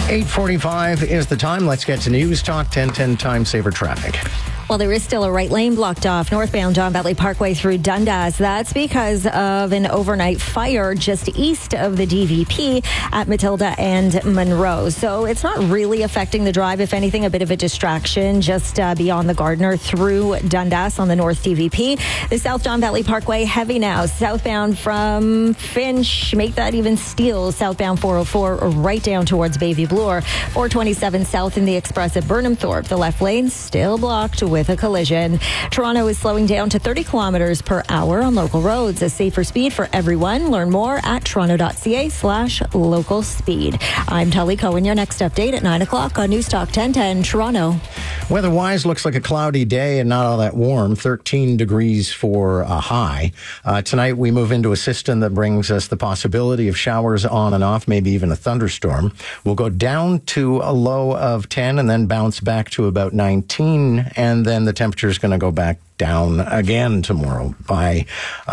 8:45 is the time. Let's get to News Talk 1010 Time Saver Traffic. Well, there is still a right lane blocked off northbound Don Valley Parkway through Dundas. That's because of an overnight fire just east of the DVP at Matilda and Monroe. So it's not really affecting the drive. If anything, a bit of a distraction just beyond the Gardner through Dundas on the North DVP. The South Don Valley Parkway heavy now. Southbound from Finch, make that even Steele. Southbound 404 right down towards Bayview Bloor. 427 south in the Express at Burnham Thorpe. The left lane still blocked with a collision. Toronto is slowing down to 30 kilometers per hour on local roads. A safer speed for everyone. Learn more at toronto.ca/local speed. I'm Tully Cohen. Your next update at 9 o'clock on News Talk 1010 Toronto. Weather-wise, looks like a cloudy day and not all that warm. 13 degrees for a high. Tonight, we move into a system that brings us the possibility of showers on and off, maybe even a thunderstorm. We'll go down to a low of 10 and then bounce back to about 19, and then the temperature is going to go back down again tomorrow by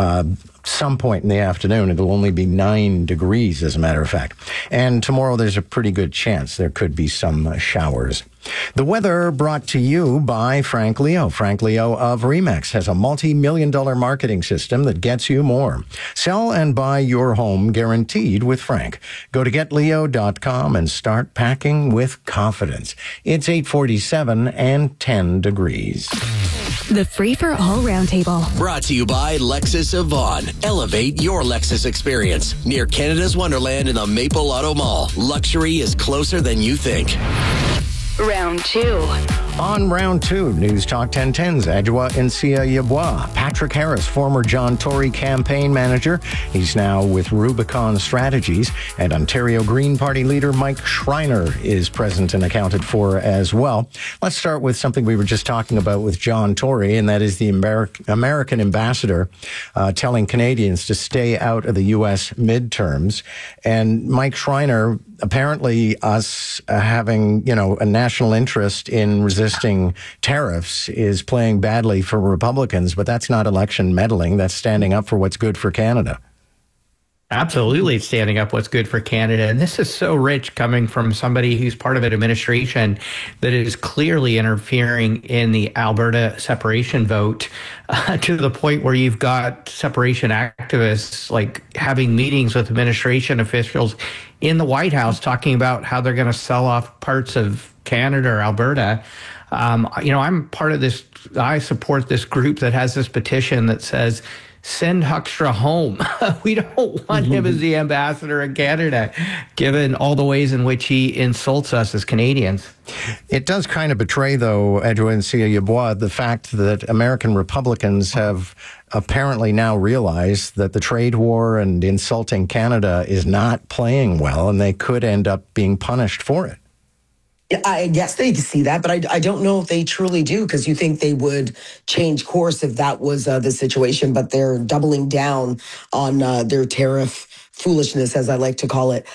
some point in the afternoon. It'll only be 9 degrees, as a matter of fact. And tomorrow, there's a pretty good chance there could be some showers. The weather brought to you by Frank Leo. Frank Leo of Remax has a multi-million-dollar marketing system that gets you more. Sell and buy your home guaranteed with Frank. Go to getleo.com and start packing with confidence. It's 8:47 and 10 degrees. The Free for All Roundtable. Brought to you by Lexus of Vaughan. Elevate your Lexus experience. Near Canada's Wonderland in the Maple Auto Mall. Luxury is closer than you think. Round 2. On round 2, News Talk 1010's Adjoa Nsia Yeboah. Patrick Harris, former John Tory campaign manager. He's now with Rubicon Strategies. And Ontario Green Party leader Mike Schreiner is present and accounted for as well. Let's start with something we were just talking about with John Tory, and that is the American ambassador telling Canadians to stay out of the U.S. midterms. And Mike Schreiner, apparently us having, a national interest in resisting tariffs is playing badly for Republicans, but that's not election meddling. That's standing up for what's good for Canada. Absolutely standing up what's good for Canada. And this is so rich coming from somebody who's part of an administration that is clearly interfering in the Alberta separation vote to the point where you've got separation activists like having meetings with administration officials in the White House talking about how they're going to sell off parts of Canada or Alberta. I'm part of this. I support this group that has this petition that says, send Huckstra home. We don't want him as the ambassador of Canada, given all the ways in which he insults us as Canadians. It does kind of betray, though, Adjoa Nsia Yeboah, the fact that American Republicans have apparently now realized that the trade war and insulting Canada is not playing well, and they could end up being punished for it. I guess they see that, but I don't know if they truly do, because you think they would change course if that was the situation, but they're doubling down on their tariff foolishness, as I like to call it.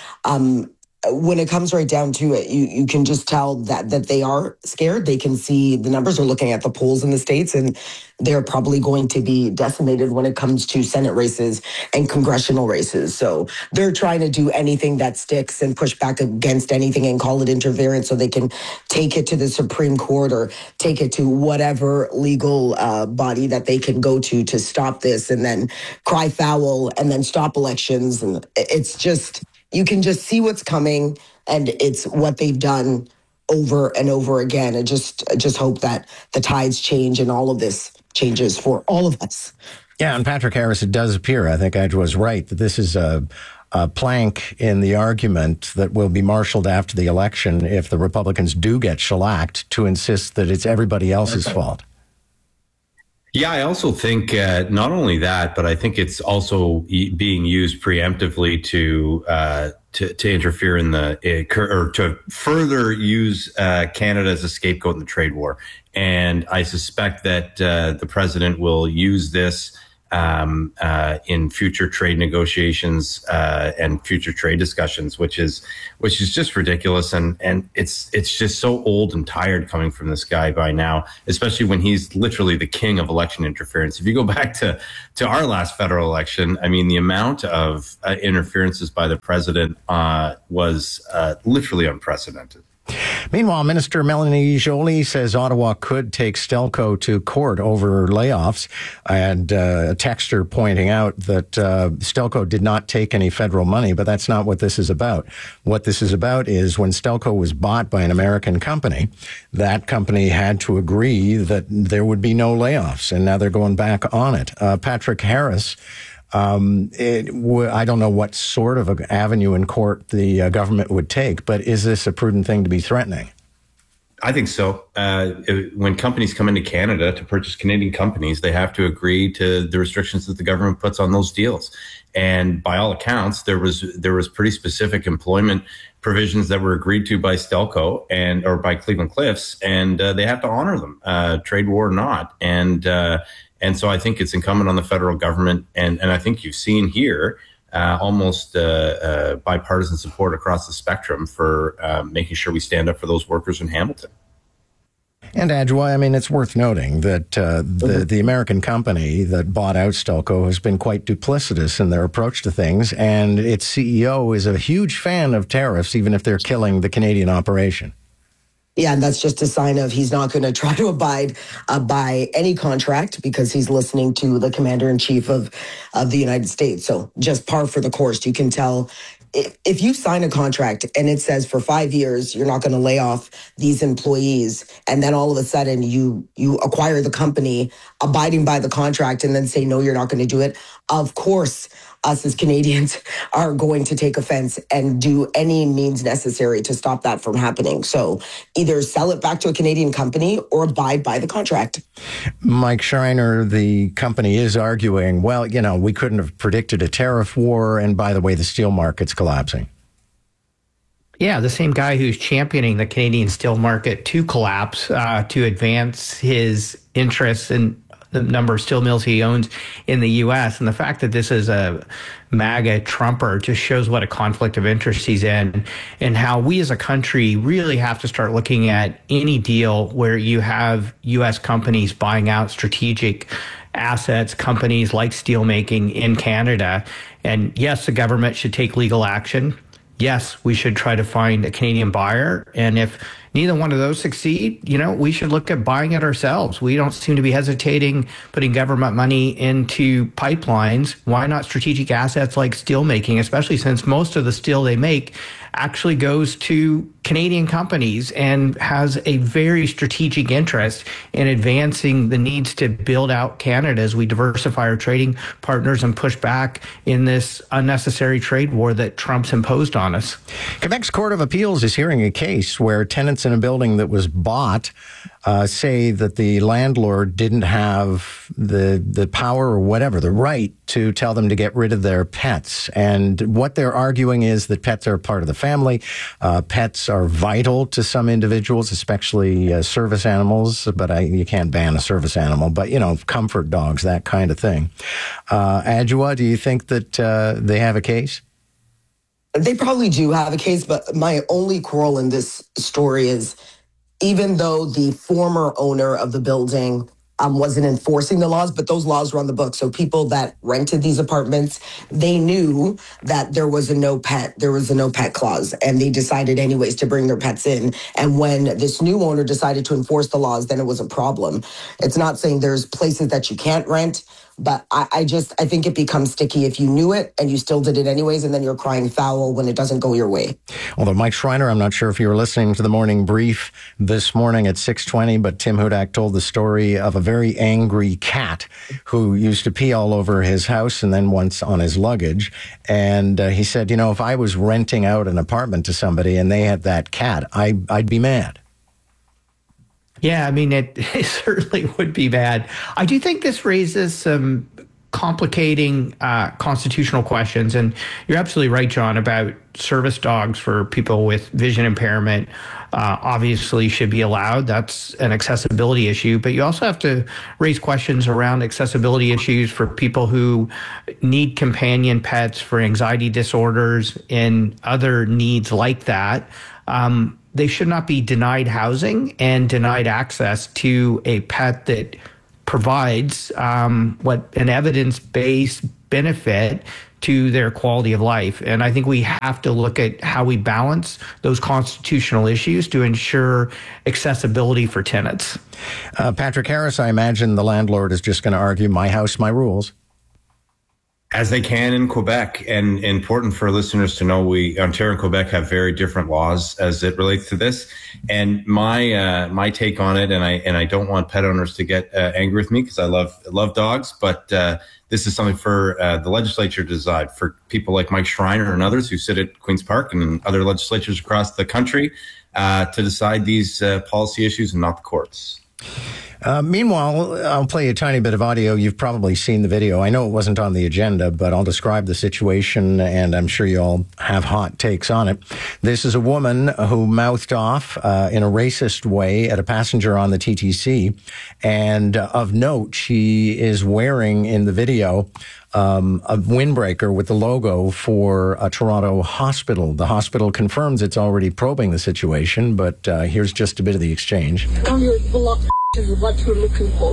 When it comes right down to it, you can just tell that they are scared. They can see the numbers. They're looking at the polls in the States, and they're probably going to be decimated when it comes to Senate races and congressional races. So they're trying to do anything that sticks and push back against anything and call it interference so they can take it to the Supreme Court or take it to whatever legal body that they can go to stop this, and then cry foul and then stop elections. And it's just... you can just see what's coming, and it's what they've done over and over again. And just hope that the tides change and all of this changes for all of us. Yeah, and Patrick Harris, it does appear, I think Adjoa was right, that this is a plank in the argument that will be marshaled after the election if the Republicans do get shellacked, to insist that it's everybody else's fault. Yeah, I also think not only that, but I think it's also being used preemptively to interfere in or to further use Canada as a scapegoat in the trade war. And I suspect that the president will use this in future trade negotiations and future trade discussions, which is just ridiculous. And it's just so old and tired coming from this guy by now, especially when he's literally the king of election interference. If you go back to our last federal election, I mean, the amount of interferences by the president was literally unprecedented. Meanwhile, Minister Melanie Joly says Ottawa could take Stelco to court over layoffs, and a texter pointing out that Stelco did not take any federal money, but that's not what this is about. What this is about is when Stelco was bought by an American company, that company had to agree that there would be no layoffs, and now they're going back on it. Patrick Harris, I don't know what sort of an avenue in court the government would take, but is this a prudent thing to be threatening? I think so. When companies come into Canada to purchase Canadian companies, they have to agree to the restrictions that the government puts on those deals. And by all accounts, there was pretty specific employment provisions that were agreed to by Stelco or by Cleveland Cliffs, and they have to honor them, trade war or not. And so I think it's incumbent on the federal government, and I think you've seen here almost bipartisan support across the spectrum for making sure we stand up for those workers in Hamilton. And Adjoa, I mean, it's worth noting that the American company that bought out Stelco has been quite duplicitous in their approach to things, and its CEO is a huge fan of tariffs, even if they're killing the Canadian operation. Yeah, and that's just a sign of he's not going to try to abide by any contract because he's listening to the commander-in-chief of the United States. So just par for the course. You can tell if you sign a contract and it says for 5 years you're not going to lay off these employees, and then all of a sudden you acquire the company abiding by the contract and then say, no, you're not going to do it. Of course, us as Canadians are going to take offense and do any means necessary to stop that from happening. So either sell it back to a Canadian company or abide by the contract. Mike Schreiner, the company, is arguing, well, we couldn't have predicted a tariff war. And by the way, the steel market's collapsing. Yeah, the same guy who's championing the Canadian steel market to collapse to advance his interests in the number of steel mills he owns in the U.S. And the fact that this is a MAGA Trumper just shows what a conflict of interest he's in, and how we as a country really have to start looking at any deal where you have U.S. companies buying out strategic assets, companies like steelmaking in Canada. And yes, the government should take legal action. Yes, we should try to find a Canadian buyer. And if neither one of those succeed, we should look at buying it ourselves. We don't seem to be hesitating putting government money into pipelines. Why not strategic assets like steelmaking, especially since most of the steel they make actually goes to Canadian companies and has a very strategic interest in advancing the needs to build out Canada as we diversify our trading partners and push back in this unnecessary trade war that Trump's imposed on us. Quebec's Court of Appeals is hearing a case where tenants in a building that was bought say that the landlord didn't have the power or whatever, the right to tell them to get rid of their pets. And what they're arguing is that pets are part of the family. Pets are vital to some individuals, especially service animals, but you can't ban a service animal, but, comfort dogs, that kind of thing. Adjoa, do you think that they have a case? They probably do have a case, but my only quarrel in this story is even though the former owner of the building wasn't enforcing the laws, but those laws were on the books. So people that rented these apartments, they knew that there was a no pet clause, and they decided anyways to bring their pets in. And when this new owner decided to enforce the laws, then it was a problem. It's not saying there's places that you can't rent, but I think it becomes sticky if you knew it and you still did it anyways, and then you're crying foul when it doesn't go your way. Although Mike Schreiner, I'm not sure if you were listening to the morning brief this morning at 6:20, but Tim Hudak told the story of a very angry cat who used to pee all over his house and then once on his luggage. And he said, if I was renting out an apartment to somebody and they had that cat, I'd be mad. Yeah, I mean, it certainly would be bad. I do think this raises some complicating constitutional questions. And you're absolutely right, John, about service dogs for people with vision impairment obviously should be allowed. That's an accessibility issue. But you also have to raise questions around accessibility issues for people who need companion pets for anxiety disorders and other needs like that. They should not be denied housing and denied access to a pet that provides what an evidence-based benefit to their quality of life. And I think we have to look at how we balance those constitutional issues to ensure accessibility for tenants. Patrick Harris, I imagine the landlord is just going to argue, my house, my rules. As they can in Quebec. And important for listeners to know, Ontario and Quebec have very different laws as it relates to this. And my take on it, and I don't want pet owners to get angry with me because I love dogs, but this is something for the legislature to decide, for people like Mike Schreiner and others who sit at Queen's Park and other legislatures across the country to decide these policy issues and not the courts. Meanwhile, I'll play a tiny bit of audio. You've probably seen the video. I know it wasn't on the agenda, but I'll describe the situation, and I'm sure you all have hot takes on it. This is a woman who mouthed off in a racist way at a passenger on the TTC. And of note, she is wearing in the video a windbreaker with the logo for a Toronto hospital. The hospital confirms it's already probing the situation, but here's just a bit of the exchange. Is what you're looking for.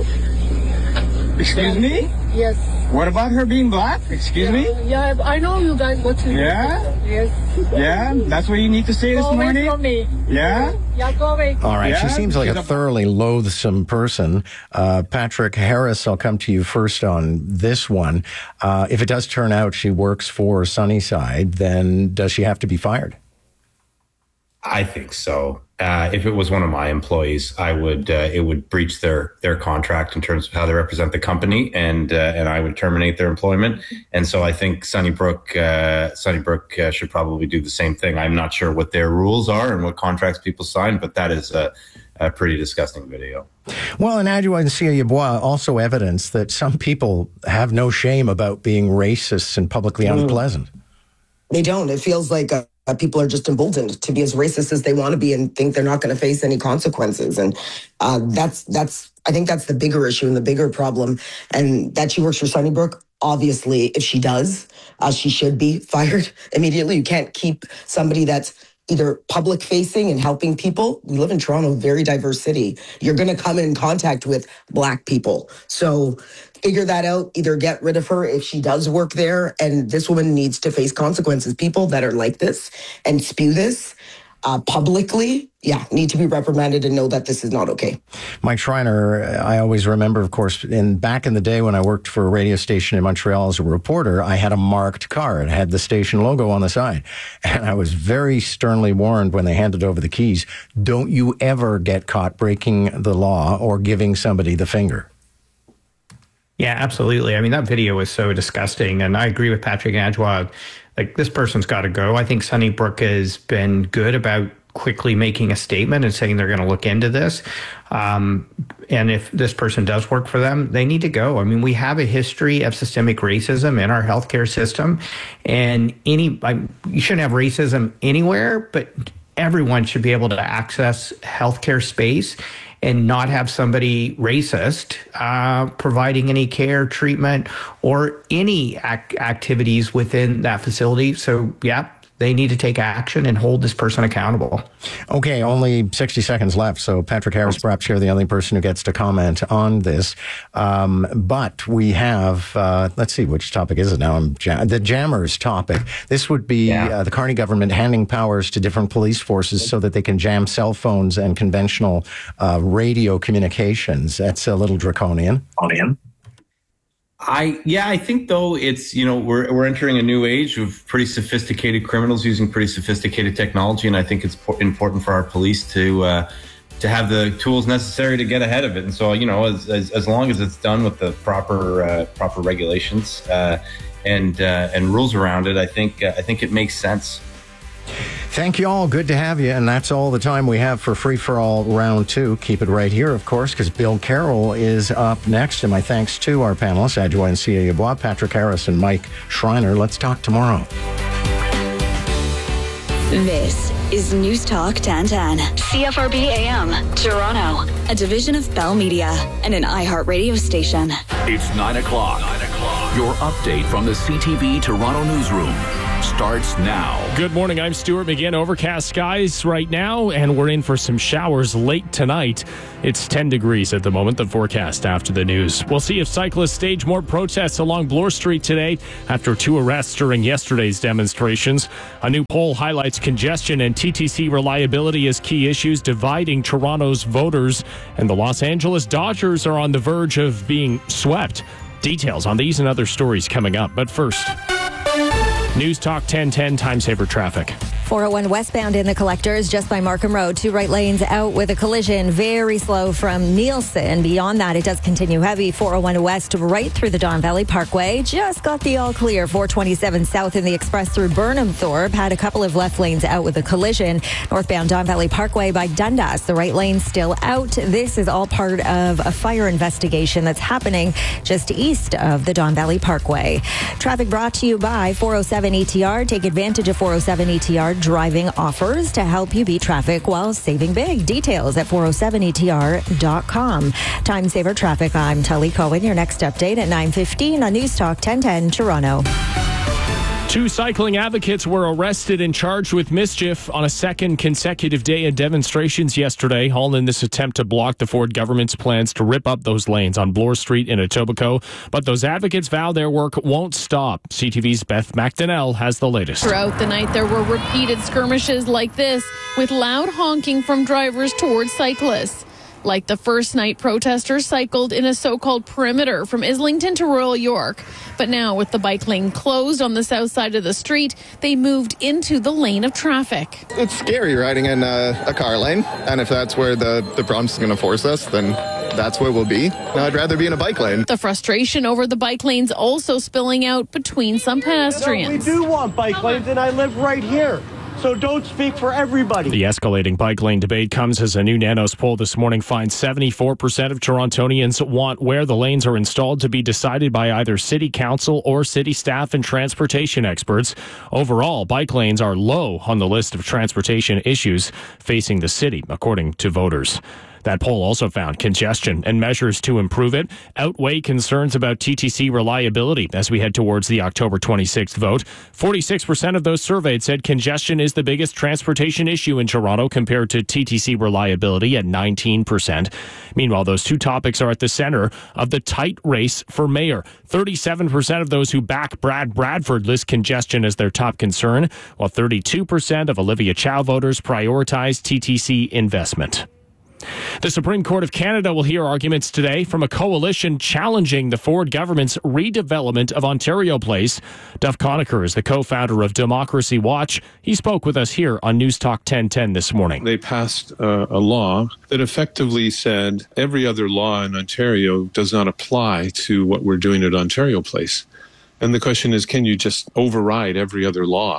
Excuse me? Yes. What about her being black? Excuse me? Yeah, I know you guys what to do. Yes. Yeah? That's what you need to say this morning? Go away from me. Yeah? Yeah, go away. All right. Yeah, She seems like a thoroughly loathsome person. Patrick Harris, I'll come to you first on this one. If it does turn out she works for Sunnyside, then does she have to be fired? I think so. If it was one of my employees, it would breach their contract in terms of how they represent the company, and I would terminate their employment. And so I think Sunnybrook should probably do the same thing. I'm not sure what their rules are and what contracts people sign, but that is a pretty disgusting video. Well, and Adjoa and Sieyebois also evidence that some people have no shame about being racists and publicly unpleasant. They don't. It feels like people are just emboldened to be as racist as they want to be and think they're not going to face any consequences. And I think that's the bigger issue and the bigger problem. And that she works for Sunnybrook, obviously, if she does, she should be fired immediately. You can't keep somebody that's either public facing and helping people. We live in Toronto, a very diverse city. You're going to come in contact with Black people. So figure that out, either get rid of her if she does work there. And this woman needs to face consequences. People that are like this and spew this publicly, need to be reprimanded and know that this is not okay. Mike Schreiner, I always remember, of course, back in the day when I worked for a radio station in Montreal as a reporter, I had a marked card. It had the station logo on the side. And I was very sternly warned when they handed over the keys, don't you ever get caught breaking the law or giving somebody the finger. Yeah, absolutely. I mean, that video was so disgusting. And I agree with Patrick and Adjoa. Like, this person's got to go. I think Sunnybrook has been good about quickly making a statement and saying they're going to look into this. And if this person does work for them, they need to go. I mean, we have a history of systemic racism in our healthcare system. And you shouldn't have racism anywhere, but everyone should be able to access healthcare space and not have somebody racist providing any care, treatment, or any activities within that facility. So, they need to take action and hold this person accountable. Okay, only 60 seconds left. So Patrick Harris, perhaps you're the only person who gets to comment on this. But we have, let's see, which topic is it now? The jammers topic. This would be the Carney government handing powers to different police forces so that they can jam cell phones and conventional radio communications. That's a little draconian. I think though it's, we're entering a new age of pretty sophisticated criminals using pretty sophisticated technology, and I think it's important for our police to have the tools necessary to get ahead of it. And so, as long as it's done with the proper regulations and rules around it, I think it makes sense. Thank you all. Good to have you. And that's all the time we have for Free for All Round 2. Keep it right here, of course, because Bill Carroll is up next. And my thanks to our panelists, Adjoa and Sieyebois, Patrick Harris, and Mike Schreiner. Let's talk tomorrow. This is News Talk 1010. CFRB AM, Toronto. A division of Bell Media and an iHeart radio station. It's 9 o'clock. Your update from the CTV Toronto newsroom starts now. Good morning. I'm Stuart McGinn. Overcast skies right now, and we're in for some showers late tonight. It's 10 degrees at the moment, the forecast after the news. We'll see if cyclists stage more protests along Bloor Street today after 2 arrests during yesterday's demonstrations. A new poll highlights congestion and TTC reliability as key issues dividing Toronto's voters, and the Los Angeles Dodgers are on the verge of being swept. Details on these and other stories coming up, but first, News Talk 1010 Time Saver Traffic. 401 westbound in the Collectors just by Markham Road. 2 right lanes out with a collision. Very slow from Nielsen. Beyond that, it does continue heavy. 401 west right through the Don Valley Parkway. Just got the all clear. 427 south in the express through Burnham Thorpe. Had a couple of left lanes out with a collision. Northbound Don Valley Parkway by Dundas. The right lane still out. This is all part of a fire investigation that's happening just east of the Don Valley Parkway. Traffic brought to you by 407 ETR. Take advantage of 407 ETR driving offers to help you beat traffic while saving big. Details at 407etr.com. Time Saver Traffic. I'm Tully Cohen. Your next update at 9:15 on News Talk 1010 Toronto. 2 cycling advocates were arrested and charged with mischief on a second consecutive day of demonstrations yesterday, all in this attempt to block the Ford government's plans to rip up those lanes on Bloor Street in Etobicoke. But those advocates vow their work won't stop. CTV's Beth McDonnell has the latest. Throughout the night, there were repeated skirmishes like this, with loud honking from drivers towards cyclists. Like the first night, protesters cycled in a so-called perimeter from Islington to Royal York. But now, with the bike lane closed on the south side of the street, they moved into the lane of traffic. It's scary riding in a car lane, and if that's where the prompt is going to force us, then that's where we'll be. I'd rather be in a bike lane. The frustration over the bike lanes also spilling out between some pedestrians. We do want bike lanes, and I live right here. So don't speak for everybody. The escalating bike lane debate comes as a new Nanos poll this morning finds 74% of Torontonians want where the lanes are installed to be decided by either city council or city staff and transportation experts. Overall, bike lanes are low on the list of transportation issues facing the city, according to voters. That poll also found congestion and measures to improve it outweigh concerns about TTC reliability as we head towards the October 26th vote. 46% of those surveyed said congestion is the biggest transportation issue in Toronto compared to TTC reliability at 19%. Meanwhile, those 2 topics are at the center of the tight race for mayor. 37% of those who back Brad Bradford list congestion as their top concern, while 32% of Olivia Chow voters prioritize TTC investment. The Supreme Court of Canada will hear arguments today from a coalition challenging the Ford government's redevelopment of Ontario Place. Duff Conacher is the co-founder of Democracy Watch. He spoke with us here on News Talk 1010 this morning. They passed a law that effectively said every other law in Ontario does not apply to what we're doing at Ontario Place. And the question is, can you just override every other law?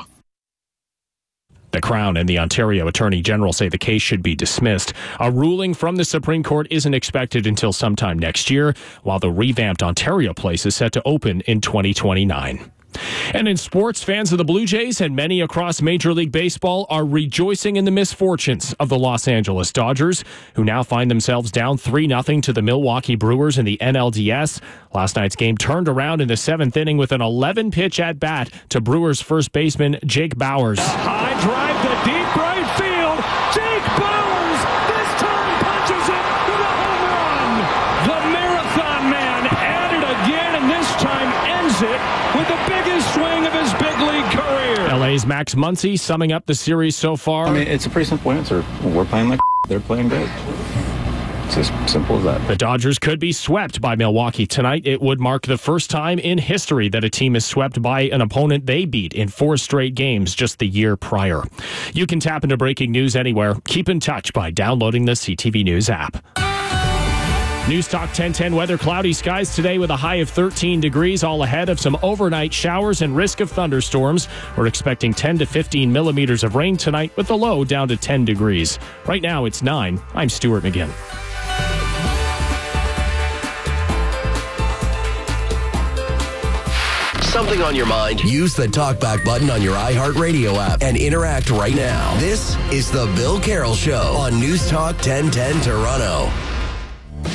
The Crown and the Ontario Attorney General say the case should be dismissed. A ruling from the Supreme Court isn't expected until sometime next year, while the revamped Ontario Place is set to open in 2029. And in sports, fans of the Blue Jays and many across Major League Baseball are rejoicing in the misfortunes of the Los Angeles Dodgers, who now find themselves down 3-0 to the Milwaukee Brewers in the NLDS. Last night's game turned around in the 7th inning with an 11-pitch at-bat to Brewers first baseman Jake Bauers. High drive to deep right field. Jake Bauers this time punches it with a home run. The Marathon Man at it again, and this time ends it with the biggest swing of his big league career. LA's Max Muncy summing up the series so far. I mean, it's a pretty simple answer. We're playing like they're playing great. It's as simple as that. The Dodgers could be swept by Milwaukee tonight. It would mark the first time in history that a team is swept by an opponent they beat in 4 straight games just the year prior. You can tap into breaking news anywhere. Keep in touch by downloading the CTV News app. News Talk 1010 weather, cloudy skies today with a high of 13 degrees, all ahead of some overnight showers and risk of thunderstorms. We're expecting 10 to 15 millimeters of rain tonight with the low down to 10 degrees. Right now it's 9. I'm Stuart McGinn. something on your mind? Use the TalkBack button on your iHeartRadio app and interact right now. This is the Bill Carroll Show on News Talk 1010 Toronto.